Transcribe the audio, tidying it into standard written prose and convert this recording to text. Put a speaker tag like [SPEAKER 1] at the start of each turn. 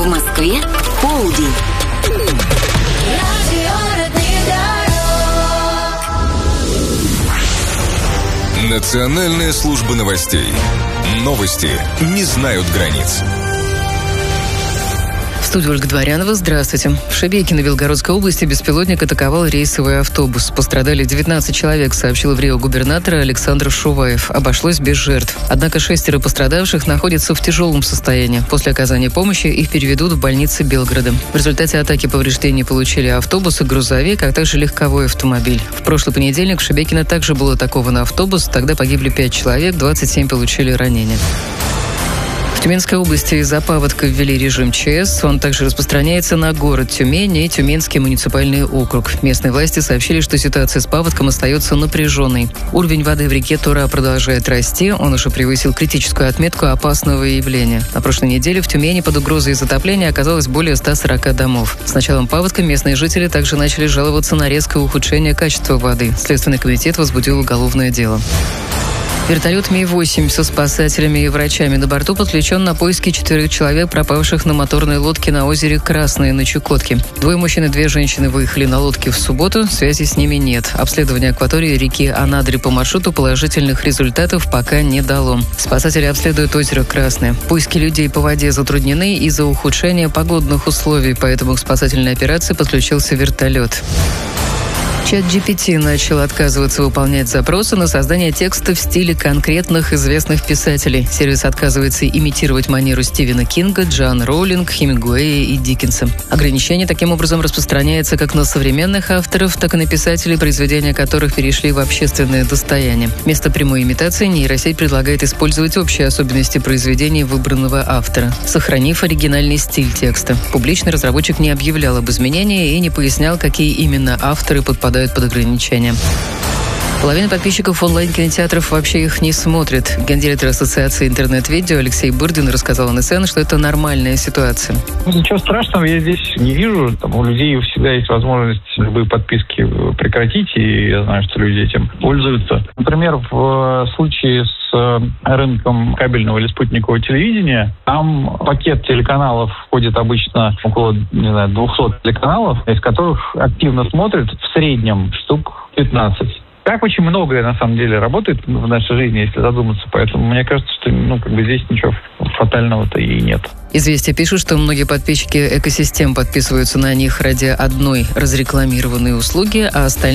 [SPEAKER 1] В Москве полдень.
[SPEAKER 2] Национальная служба новостей. Новости не знают границ.
[SPEAKER 3] В студии Ольга Дворянова. Здравствуйте. В Шебекино Белгородской области беспилотник атаковал рейсовый автобус. Пострадали 19 человек, сообщил в Рио губернатор Александр Шуваев. Обошлось без жертв. Однако 6 пострадавших находятся в тяжелом состоянии. После оказания помощи их переведут в больницы Белгорода. В результате атаки повреждений получили автобус и грузовик, а также легковой автомобиль. В прошлый понедельник в Шебекино также был атакован автобус. Тогда погибли 5 человек, 27 получили ранения. В Тюменской области из-за паводка ввели режим ЧС. Он также распространяется на город Тюмень и Тюменский муниципальный округ. Местные власти сообщили, что ситуация с паводком остается напряженной. Уровень воды в реке Тура продолжает расти. Он уже превысил критическую отметку опасного явления. На прошлой неделе в Тюмени под угрозой затопления оказалось более 140 домов. С началом паводка местные жители также начали жаловаться на резкое ухудшение качества воды. Следственный комитет возбудил уголовное дело. Вертолет Ми-8 со спасателями и врачами на борту подключен на поиски 4 человек, пропавших на моторной лодке на озере Красное на Чукотке. 2 мужчин и 2 женщины выехали на лодке в субботу, связи с ними нет. Обследование акватории реки Анадырь по маршруту положительных результатов пока не дало. Спасатели обследуют озеро Красное. Поиски людей по воде затруднены из-за ухудшения погодных условий, поэтому к спасательной операции подключился вертолет. ChatGPT начал отказываться выполнять запросы на создание текста в стиле конкретных известных писателей. Сервис отказывается имитировать манеру Стивена Кинга, Джоан Роулинг, Хемингуэя и Диккенса. Ограничение таким образом распространяется как на современных авторов, так и на писателей, произведения которых перешли в общественное достояние. Вместо прямой имитации нейросеть предлагает использовать общие особенности произведений выбранного автора, сохранив оригинальный стиль текста. Публичный разработчик не объявлял об изменении и не пояснял, какие именно авторы подпадают под ограничения. Половина подписчиков онлайн-кинотеатров вообще их не смотрит. Гендиректор Ассоциации интернет-видео Алексей Бырдин рассказал НСН, что это нормальная ситуация.
[SPEAKER 4] Ничего страшного я здесь не вижу. Там у людей всегда есть возможность любые подписки прекратить, и я знаю, что люди этим пользуются. Например, в случае с рынком кабельного или спутникового телевидения, там пакет телеканалов входит обычно около 200 телеканалов, из которых активно смотрят в среднем штук 15. Так очень многое, на самом деле, работает в нашей жизни, если задуматься. Поэтому мне кажется, что здесь ничего фатального-то и нет.
[SPEAKER 3] «Известия» пишут, что многие подписчики экосистем подписываются на них ради одной разрекламированной услуги, а остальные